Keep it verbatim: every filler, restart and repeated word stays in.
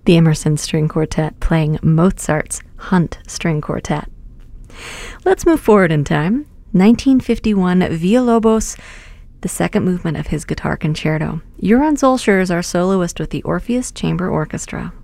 The Emerson String Quartet playing Mozart's Hunt String Quartet. Let's move forward in time. nineteen fifty-one, Villalobos, the second movement of his guitar concerto. Johann Zollscher is our soloist with the Orpheus Chamber Orchestra.